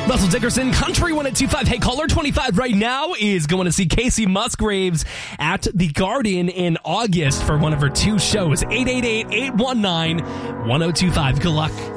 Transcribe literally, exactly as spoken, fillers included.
Russell Dickerson, Country one oh two point five. Hey, caller twenty-five right now is going to see Casey Musgraves at the Garden in August for one of her two shows. eight eight eight, eight one nine, one oh two five. Good luck.